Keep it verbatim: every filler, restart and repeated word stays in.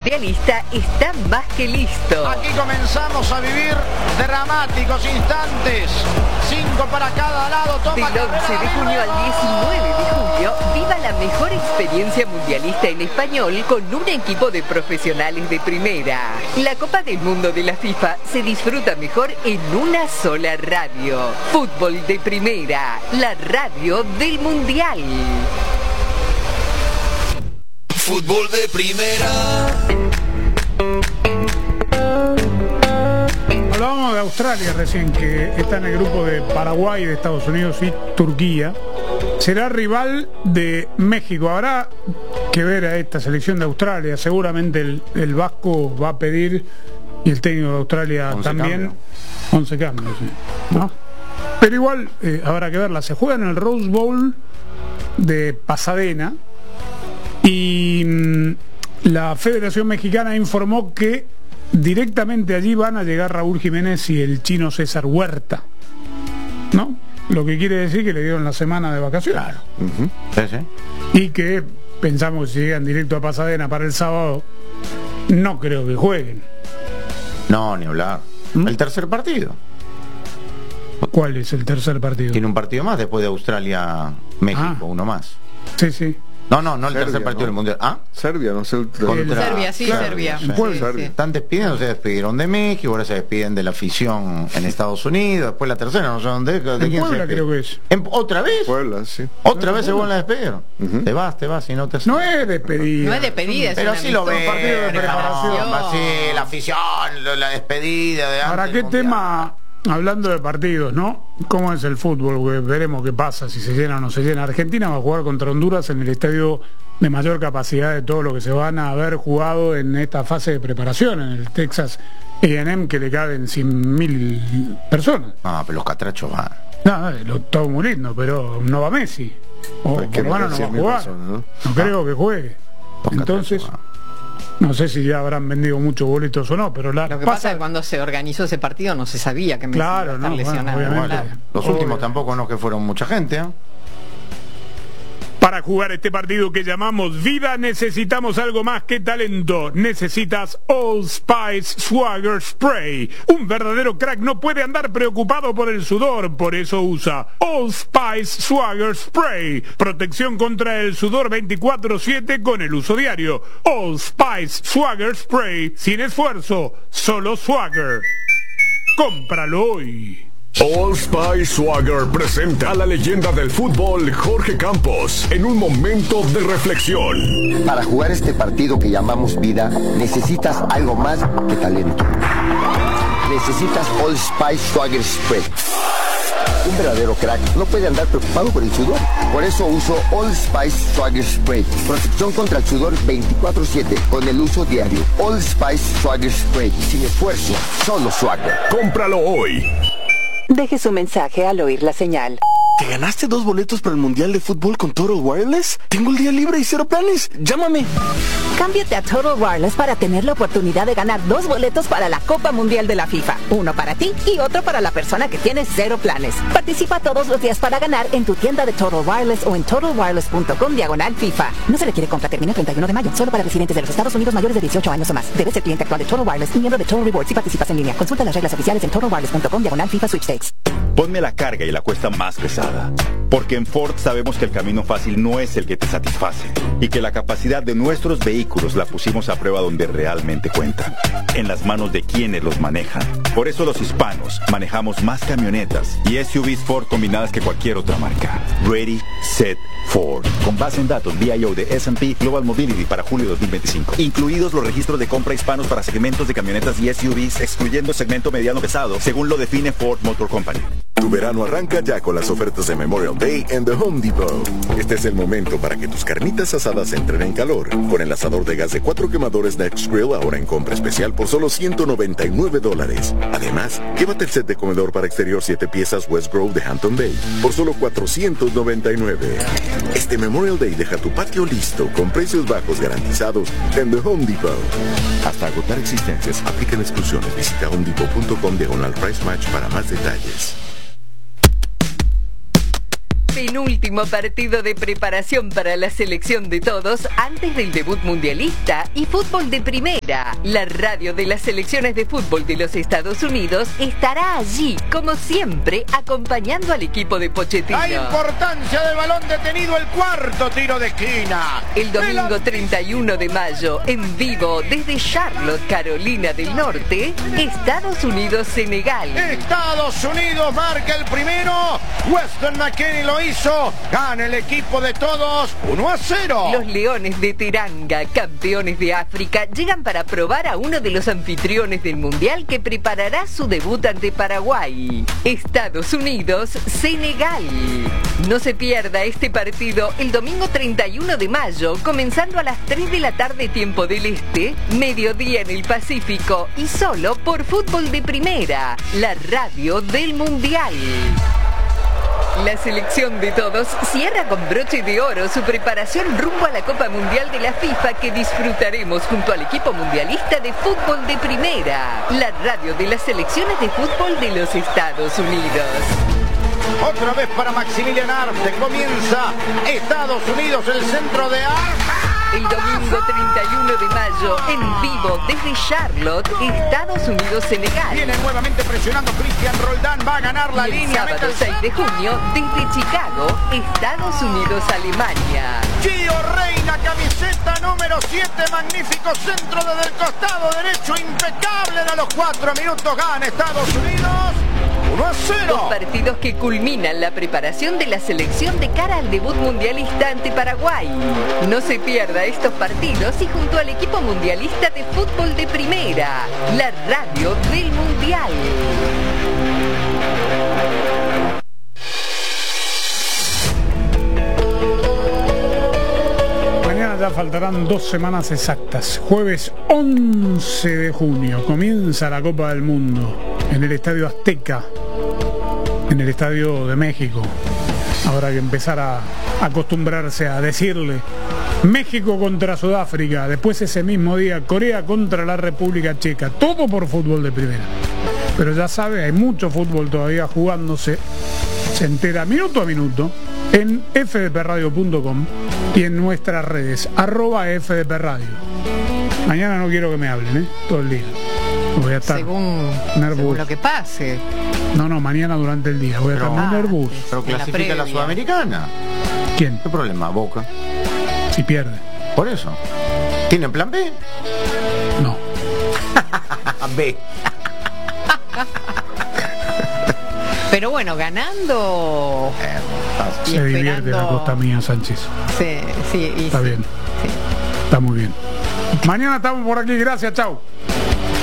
mundialista está más que listo. Aquí comenzamos a vivir dramáticos instantes. Cinco para cada lado. Toma Del once de junio al diecinueve de julio, viva la mejor experiencia mundialista en español con un equipo de profesionales de primera. La Copa del Mundo de la FIFA se disfruta mejor en una sola radio. Fútbol de primera, la radio del Mundial. Fútbol de primera. Hablábamos de Australia recién, que está en el grupo de Paraguay, de Estados Unidos y Turquía. Será rival de México. Habrá que ver a esta selección de Australia. Seguramente el, el Vasco va a pedir, y el técnico de Australia once también, cambios. once cambios, sí, ¿no? Pero igual eh, habrá que verla. Se juega en el Rose Bowl de Pasadena y mmm, la Federación Mexicana informó que directamente allí van a llegar Raúl Jiménez y el chino César Huerta, ¿no? Lo que quiere decir que le dieron la semana de vacaciones. Claro. Uh-huh. Sí, sí. Y que pensamos que si llegan directo a Pasadena para el sábado, no creo que jueguen. No, ni hablar. ¿Mm? El tercer partido. ¿Cuál es el tercer partido? Tiene un partido más después de Australia-México, Ah. uno más. Sí, sí. No, no, no el Serbia, tercer partido ¿no? del Mundial. ¿Ah? Serbia, no sé. El... Contra- Serbia, sí, Claro, Serbia. sí. Sí, Serbia. sí. Están despidiendo, se despidieron de México, ahora se despiden de la afición en Estados Unidos, después la tercera, no sé dónde. ¿De En quién se Puebla despide? creo que es. ¿En- ¿Otra vez? Puebla, sí. ¿Otra vez se vuelven a despedir? Ujú. Te vas, te vas y no te... No es despedida. No es despedida, es Pero un sí lo amistoso. ves, partido de preparación. así, la afición, lo- la despedida de antes Ahora, del ¿qué Mundial. tema, hablando de partidos, ¿no? ¿Cómo es el fútbol? Porque veremos qué pasa, si se llena o no se llena. Argentina va a jugar contra Honduras en el estadio de mayor capacidad de todo lo que se van a haber jugado en esta fase de preparación, en el Texas A and M, que le caben cien mil personas. Ah, pero los catrachos van. No, eh, lo, todo muy lindo, pero no va Messi. O Pues que por lo menos no no va a cien mil jugar. personas, ¿no? No creo que juegue. Los Entonces, catrachos no sé si ya habrán vendido muchos boletos o no, pero la Lo que pasa es que cuando se organizó ese partido no se sabía que Messi Claro, iba a estar no, bueno, lesionado. obviamente. van. Claro. Los Obvio. últimos tampoco no que fueron mucha gente, ¿eh? Para jugar este partido que llamamos vida necesitamos algo más que talento. Necesitas Old Spice Swagger Spray. Un verdadero crack no puede andar preocupado por el sudor, por eso usa Old Spice Swagger Spray. Protección contra el sudor veinticuatro siete con el uso diario. Old Spice Swagger Spray. Sin esfuerzo, solo Swagger. Cómpralo hoy. Old Spice Swagger presenta a la leyenda del fútbol Jorge Campos en un momento de reflexión. Para jugar este partido que llamamos vida, necesitas algo más que talento. Necesitas Old Spice Swagger Spray. Un verdadero crack no puede andar preocupado por el sudor. Por eso uso Old Spice Swagger Spray. Protección contra el sudor veinticuatro siete con el uso diario. Old Spice Swagger Spray. Sin esfuerzo, solo Swagger. Cómpralo hoy. Deje su mensaje al oír la señal. ¿Te ganaste dos boletos para el Mundial de Fútbol con Total Wireless? Tengo el día libre y cero planes. Llámame. Cámbiate a Total Wireless para tener la oportunidad de ganar dos boletos para la Copa Mundial de la FIFA. Uno para ti y otro para la persona que tiene cero planes. Participa todos los días para ganar en tu tienda de Total Wireless o en total wireless punto com diagonal FIFA. No se requiere compra, termina el treinta y uno de mayo. Solo para residentes de los Estados Unidos mayores de dieciocho años o más. Debes ser cliente actual de Total Wireless y miembro de Total Rewards si participas en línea. Consulta las reglas oficiales en total wireless punto com diagonal FIFA Sweepstakes. Ponme la carga y la cuesta más pesada. Porque en Ford sabemos que el camino fácil no es el que te satisface. Y que la capacidad de nuestros vehículos la pusimos a prueba donde realmente cuentan. En las manos de quienes los manejan. Por eso los hispanos manejamos más camionetas y S U Vs Ford combinadas que cualquier otra marca. Ready, Set, Ford. Con base en datos V I O de S and P Global Mobility para julio de dos mil veinticinco. Incluidos los registros de compra hispanos para segmentos de camionetas y S U Vs, excluyendo segmento mediano pesado, según lo define Ford Motor Company. Tu verano arranca ya con las ofertas de Memorial Day en The Home Depot. Este es el momento para que tus carnitas asadas entren en calor. Con el asador de gas de cuatro quemadores Next Grill ahora en compra especial por solo ciento noventa y nueve dólares. Además, llévate el set de comedor para exterior siete piezas West Grove de Hampton Bay por solo cuatrocientos noventa y nueve. Este Memorial Day deja tu patio listo con precios bajos garantizados en The Home Depot. Hasta agotar existencias, aplican exclusiones. Visita home depot punto com diagonal price match para más detalles. Penúltimo partido de preparación para la selección de todos antes del debut mundialista y fútbol de primera. La radio de las selecciones de fútbol de los Estados Unidos estará allí, como siempre, acompañando al equipo de Pochettino. La importancia del balón detenido, el cuarto tiro de esquina. El domingo treinta y uno de mayo, en vivo desde Charlotte, Carolina del Norte, Estados Unidos-Senegal. Estados Unidos marca el primero. Weston McKennie lo hizo. Gana el equipo de todos uno a cero. Los Leones de Teranga, campeones de África, llegan para probar a uno de los anfitriones del Mundial que preparará su debut ante Paraguay. Estados Unidos-Senegal. No se pierda este partido el domingo treinta y uno de mayo, comenzando a las tres de la tarde tiempo del Este, mediodía en el Pacífico y solo por Fútbol de Primera, la radio del Mundial. La selección de todos cierra con broche de oro su preparación rumbo a la Copa Mundial de la FIFA que disfrutaremos junto al equipo mundialista de fútbol de primera, la radio de las selecciones de fútbol de los Estados Unidos. Otra vez para Maximilian Arte, comienza Estados Unidos, el centro de Arte. El domingo treinta y uno de mayo, en vivo desde Charlotte, Estados Unidos-Senegal. Viene nuevamente presionando Cristian Roldán, va a ganar la y el línea. sábado seis de junio, desde Chicago, Estados Unidos-Alemania. Gio Reina, camiseta número siete, magnífico centro desde el costado derecho, impecable. A los cuatro minutos gana Estados Unidos. uno a cero. Dos partidos que culminan la preparación de la selección de cara al debut mundialista ante Paraguay. No se pierda estos partidos y junto al equipo mundialista de fútbol de primera, la radio del Mundial. Mañana ya faltarán dos semanas exactas. Jueves once de junio comienza la Copa del Mundo en el Estadio Azteca, en el Estadio de México. Habrá que empezar a acostumbrarse a decirle México contra Sudáfrica, después ese mismo día Corea contra la República Checa, todo por fútbol de primera. Pero ya sabe, hay mucho fútbol todavía jugándose, se entera minuto a minuto en f d p radio punto com y en nuestras redes, arroba F D P Radio. Mañana no quiero que me hablen, ¿eh? Todo el día. Voy a estar según, nervioso. según lo que pase. No, no, mañana durante el día. Voy a estar muy ah, nervioso. Pero clasifica la, la Sudamericana. ¿Quién? ¿Qué problema? Boca. Si pierde. Por eso. ¿Tienen plan B? No. B. Pero bueno, ganando. Eh, Se divierte la costa mía, Sánchez. Sí, sí. Y Está sí, bien. sí. Está muy bien. Mañana estamos por aquí. Gracias, chao.